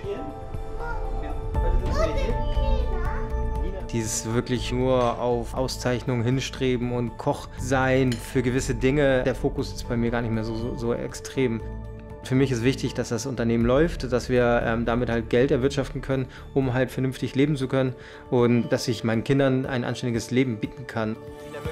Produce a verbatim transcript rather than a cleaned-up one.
Dieses wirklich nur auf Auszeichnungen hinstreben und Koch sein für gewisse Dinge, der Fokus ist bei mir gar nicht mehr so, so, so extrem. Für mich ist wichtig, dass das Unternehmen läuft, dass wir ähm, damit halt Geld erwirtschaften können, um halt vernünftig leben zu können und dass ich meinen Kindern ein anständiges Leben bieten kann.